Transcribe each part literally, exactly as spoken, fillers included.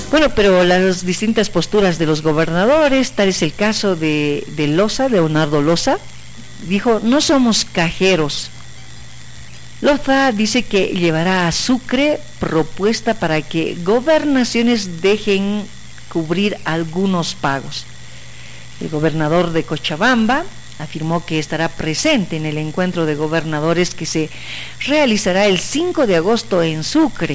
Bueno, pero las distintas posturas de los gobernadores, tal es el caso de, de Loza, Leonardo Loza, dijo, no somos cajeros. Loza dice que llevará a Sucre propuesta para que gobernaciones dejen cubrir algunos pagos. El gobernador de Cochabamba afirmó que estará presente en el encuentro de gobernadores que se realizará el cinco de agosto en Sucre.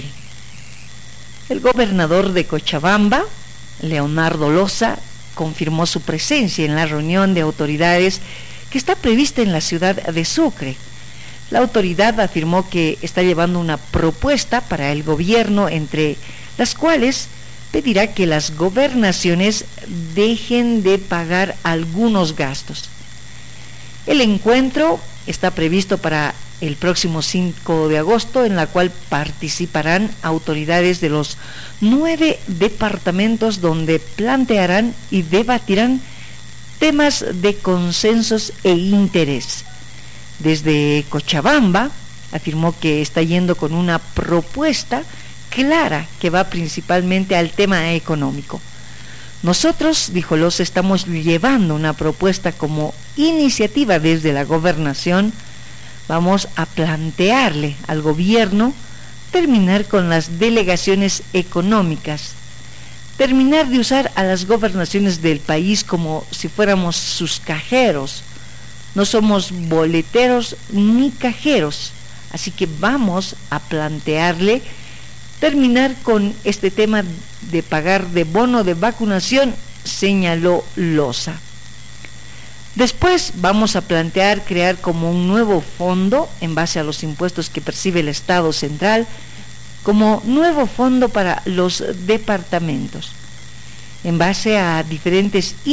El gobernador de Cochabamba, Leonardo Loza, confirmó su presencia en la reunión de autoridades que está prevista en la ciudad de Sucre. La autoridad afirmó que está llevando una propuesta para el gobierno, entre las cuales pedirá que las gobernaciones dejen de pagar algunos gastos. El encuentro está previsto para el próximo cinco de agosto, en la cual participarán autoridades de los nueve departamentos, donde plantearán y debatirán temas de consensos e interés. Desde Cochabamba afirmó que está yendo con una propuesta clara que va principalmente al tema económico. Nosotros, dijo Loza, estamos llevando una propuesta como iniciativa desde la gobernación. Vamos a plantearle al gobierno terminar con las delegaciones económicas, terminar de usar a las gobernaciones del país como si fuéramos sus cajeros. No somos boleteros ni cajeros, así que vamos a plantearle terminar con este tema de pagar de bono de vacunación, señaló Loza. Después vamos a plantear crear como un nuevo fondo en base a los impuestos que percibe el Estado central, como nuevo fondo para los departamentos, en base a diferentes